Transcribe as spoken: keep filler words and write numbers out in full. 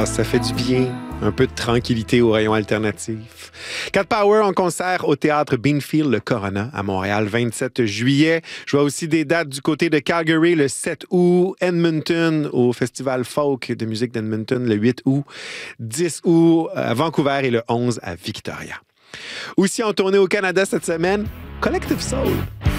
Ah, ça fait du bien. Un peu de tranquillité au rayon alternatif. Cat Power en concert au théâtre Beanfield, le Corona, à Montréal, vingt-sept juillet. Je vois aussi des dates du côté de Calgary, le sept août, Edmonton, au Festival Folk de musique d'Edmonton, le huit août, dix août à Vancouver et le onze à Victoria. Aussi en tournée au Canada cette semaine, Collective Soul.